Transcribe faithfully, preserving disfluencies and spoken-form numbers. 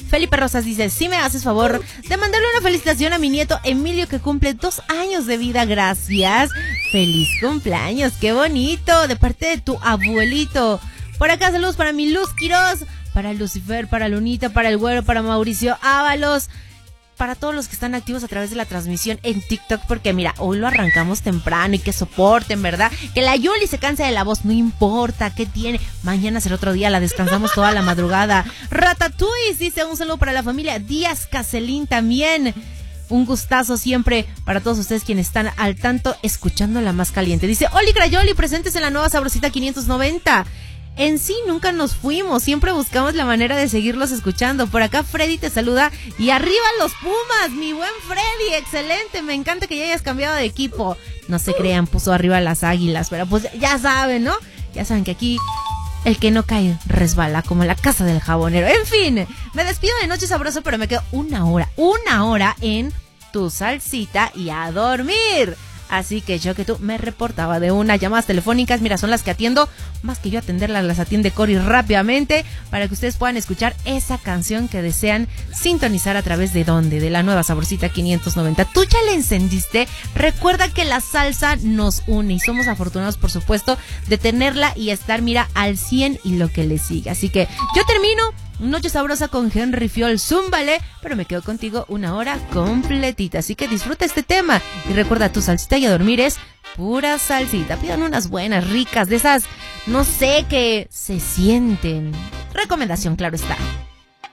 Felipe Rosas dice, si me haces favor de mandarle una felicitación a mi nieto Emilio, que cumple dos años de vida. Gracias. Feliz cumpleaños, qué bonito, de parte de tu abuelito. Por acá saludos para mi Luz Quiroz, para Lucifer, para Lunita, para el Güero, para Mauricio Ábalos, para todos los que están activos a través de la transmisión en TikTok, porque mira, hoy lo arrancamos temprano y que soporten, ¿verdad? Que la Yuli se canse de la voz, no importa, ¿qué tiene? Mañana será otro día, la descansamos toda la madrugada. Ratatouille dice, un saludo para la familia Díaz Caselín también. Un gustazo siempre para todos ustedes quienes están al tanto escuchando La Más Caliente. Dice, Oli Crayoli, presentes en la nueva Sabrosita quinientos noventa. En sí nunca nos fuimos, siempre buscamos la manera de seguirlos escuchando. Por acá Freddy te saluda y arriba los Pumas, mi buen Freddy, excelente, me encanta que ya hayas cambiado de equipo. No se crean, puso arriba las Águilas, pero pues ya saben, ¿no? Ya saben que aquí el que no cae resbala, como la casa del jabonero. En fin, me despido de Noche Sabrosa, pero me quedo una hora, una hora en tu salsita y a dormir. Así que yo que tú me reportaba de unas llamadas telefónicas, mira, son las que atiendo, más que yo atenderlas, las atiende Cori rápidamente, para que ustedes puedan escuchar esa canción que desean sintonizar a través de ¿dónde? De la nueva Sabrosita quinientos noventa. ¿Tú ya la encendiste? Recuerda que la salsa nos une y somos afortunados, por supuesto, de tenerla y estar, mira, al cien y lo que le sigue. Así que yo termino Noche Sabrosa con Henry Fiol, zúmbale, pero me quedo contigo una hora completita, así que disfruta este tema y recuerda, tu salsita y a dormir es pura salsita. Pidan unas buenas, ricas, de esas, no sé, que se sienten. Recomendación, claro está.